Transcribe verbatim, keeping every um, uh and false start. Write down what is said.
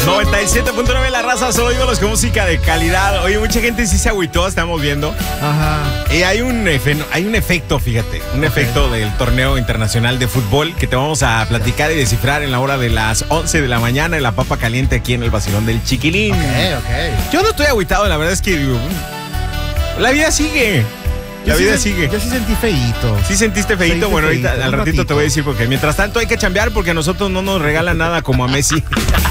noventa y siete punto nueve La Raza, solo digo los con música de calidad. Oye, mucha gente sí se agüitó, estamos viendo. Ajá. Y hay un, efe- hay un efecto, fíjate, un Ok. efecto del torneo internacional de fútbol que te vamos a platicar y descifrar en la hora de las once de la mañana en la papa caliente aquí en el vacilón del Chiquilín. Ok, ok. Yo no estoy agüitado, la verdad es que digo, mm, la vida sigue. La Yo sí vida sen- sigue. Yo sí sentí feíto. ¿Sí sentiste feíto? Sentí Bueno, ahorita feíto, al un ratito te ratito. voy a decir porque mientras tanto hay que chambear porque a nosotros no nos regalan nada como a Messi.